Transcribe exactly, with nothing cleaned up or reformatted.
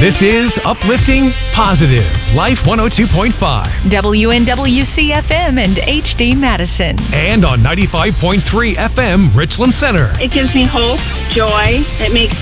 This is Uplifting Positive, Life one oh two point five. W N W C F M and H D Madison. And on ninety-five point three F M, Richland Center. It gives me hope, joy. It makes